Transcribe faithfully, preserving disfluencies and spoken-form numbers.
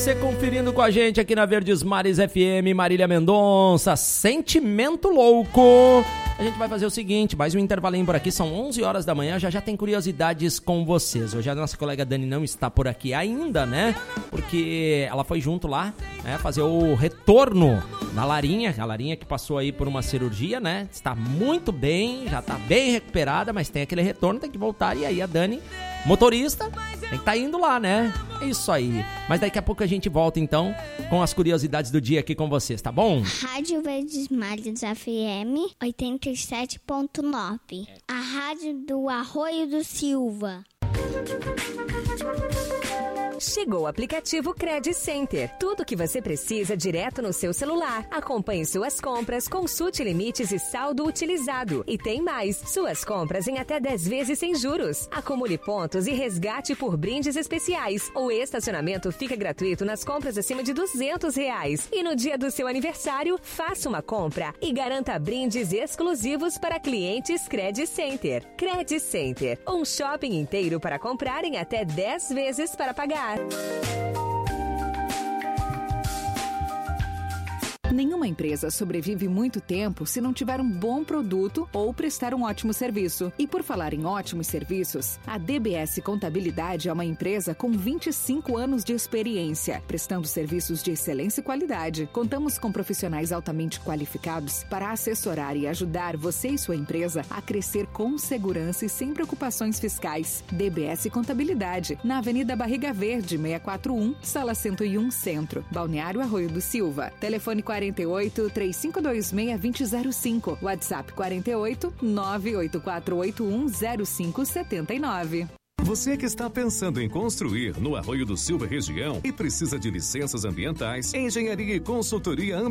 Você conferindo com a gente aqui na Verdes Mares F M, Marília Mendonça, Sentimento Louco. A gente vai fazer o seguinte, mais um intervalinho por aqui, são onze horas da manhã, já já tem curiosidades com vocês. Hoje a nossa colega Dani não está por aqui ainda, né? Porque ela foi junto lá, né, fazer o retorno da Larinha, a Larinha que passou aí por uma cirurgia, né? Está muito bem, já está bem recuperada, mas tem aquele retorno, tem que voltar. E aí a Dani, motorista, tem que estar indo lá, né? É isso aí. Mas daqui a pouco a gente volta então com as curiosidades do dia aqui com vocês, tá bom? Rádio Verdes Mares F M oitenta e sete ponto nove. A rádio do Arroio do Silva. Chegou o aplicativo Credit Center. Tudo o que você precisa direto no seu celular. Acompanhe suas compras, consulte limites e saldo utilizado. E tem mais, suas compras em até dez vezes sem juros. Acumule pontos e resgate por brindes especiais. O estacionamento fica gratuito nas compras acima de duzentos reais. E no dia do seu aniversário, faça uma compra e garanta brindes exclusivos para clientes Credit Center. Credit Center, um shopping inteiro para comprar em até dez vezes para pagar. Nenhuma empresa sobrevive muito tempo se não tiver um bom produto ou prestar um ótimo serviço. E por falar em ótimos serviços, a D B S Contabilidade é uma empresa com vinte e cinco anos de experiência, prestando serviços de excelência e qualidade. Contamos com profissionais altamente qualificados para assessorar e ajudar você e sua empresa a crescer com segurança e sem preocupações fiscais. D B S Contabilidade, na Avenida Barriga Verde, seiscentos e quarenta e um, Sala cento e um, Centro, Balneário Arroio do Silva. Telefone quarenta e oito, três cinco dois seis, dois zero zero cinco. WhatsApp quarenta e oito, nove oito quatro oito um, zero cinco sete nove. Você que está pensando em construir no Arroio do Silva região e precisa de licenças ambientais, engenharia e consultoria ambiental